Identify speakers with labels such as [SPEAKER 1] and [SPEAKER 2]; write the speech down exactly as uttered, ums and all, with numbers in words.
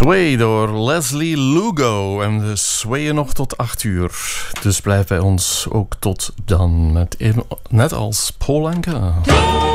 [SPEAKER 1] Sway door Leslie Lugo. En we swayen nog tot acht uur. Dus blijf bij ons ook tot dan. Met even, net als Paul Anka.